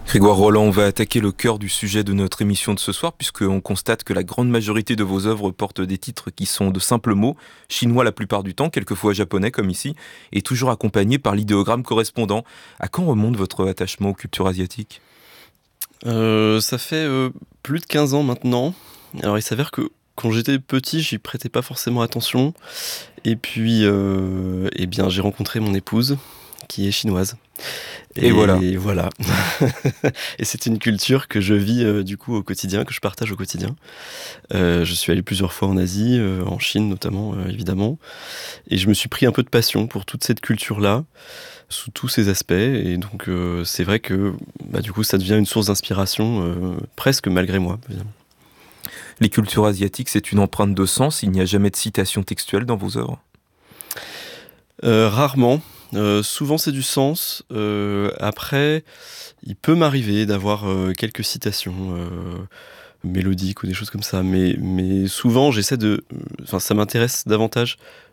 Grégoire Roland, on va attaquer le cœur du sujet de notre émission de ce soir, puisqu'on constate que la grande majorité de vos œuvres portent des titres qui sont de simples mots, chinois la plupart du temps, quelquefois japonais comme ici, et toujours accompagnés par l'idéogramme correspondant. À quand remonte votre attachement aux cultures asiatiques? Ça fait plus de 15 ans maintenant. Alors il s'avère que quand j'étais petit, j'y prêtais pas forcément attention. Et puis, eh bien, j'ai rencontré mon épouse qui est chinoise. Et voilà. Et voilà. Et c'est une culture que je vis du coup au quotidien, que je partage au quotidien. Je suis allé plusieurs fois en Asie, en Chine notamment, évidemment. Et je me suis pris un peu de passion pour toute cette culture-là, sous tous ses aspects. Et donc, c'est vrai que du coup, ça devient une source d'inspiration, presque malgré moi, évidemment. Les cultures asiatiques, c'est une empreinte de sens, il n'y a jamais de citation textuelle dans vos œuvres? Rarement. Souvent c'est du sens. Après, il peut m'arriver d'avoir quelques citations mélodiques ou des choses comme ça, mais souvent j'essaie de. Enfin, ça m'intéresse davantage